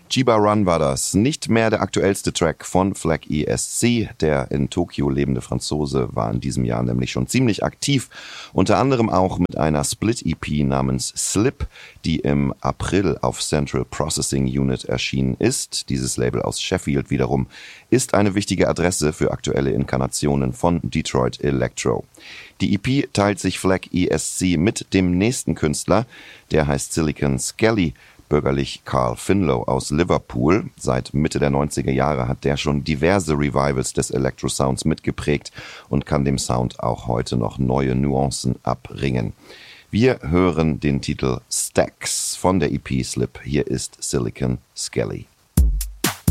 Chiba Run war das. Nicht mehr der aktuellste Track von Flag ESC. Der in Tokio lebende Franzose war in diesem Jahr nämlich schon ziemlich aktiv. Unter anderem auch mit einer Split-EP namens Slip, die im April auf Central Processing Unit erschienen ist. Dieses Label aus Sheffield wiederum ist eine wichtige Adresse für aktuelle Inkarnationen von Detroit Electro. Die EP teilt sich Flag ESC mit dem nächsten Künstler, der heißt Silicon Skelly, bürgerlich Carl Finlow aus Liverpool. Seit Mitte der 90er Jahre hat der schon diverse Revivals des Electro-Sounds mitgeprägt und kann dem Sound auch heute noch neue Nuancen abringen. Wir hören den Titel Stacks von der EP Slip. Hier ist Silicon Skelly.